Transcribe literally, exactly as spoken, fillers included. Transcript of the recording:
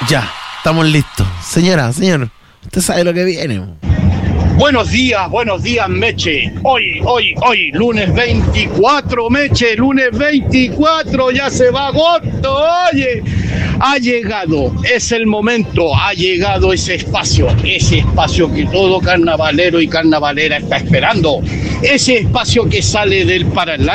Ya, estamos listos. Señora, señor, usted sabe lo que viene. Buenos días, buenos días, Meche. Hoy, hoy, hoy, lunes veinticuatro, Meche, lunes veinticuatro, ya se va agosto, oye. Ha llegado, es el momento, ha llegado ese espacio, ese espacio que todo carnavalero y carnavalera está esperando. Ese espacio que sale del Paraná